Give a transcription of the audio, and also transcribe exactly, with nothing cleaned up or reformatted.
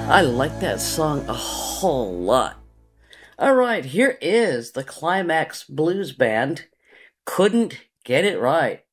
I like that song a whole lot. All right, here is the Climax Blues Band. Couldn't Get It Right.